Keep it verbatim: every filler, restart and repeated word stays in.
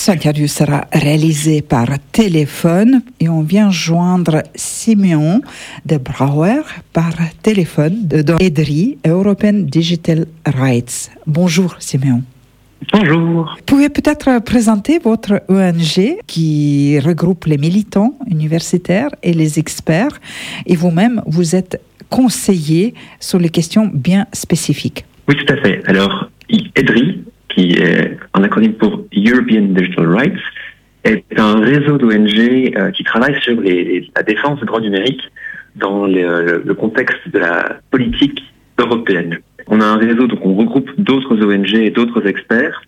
Cette interview sera réalisée par téléphone et on vient joindre Simeon de Brouwer par téléphone de E D R I, European Digital Rights. Bonjour Simeon. Bonjour. Vous pouvez peut-être présenter votre O N G qui regroupe les militants universitaires et les experts et vous-même, vous êtes conseiller sur les questions bien spécifiques. Oui, tout à fait. Alors, E D R I, qui est un acronyme pour European Digital Rights, est un réseau d'O N G euh, qui travaille sur les, la défense des droits numériques dans le, le contexte de la politique européenne. On a un réseau, donc on regroupe d'autres O N G et d'autres experts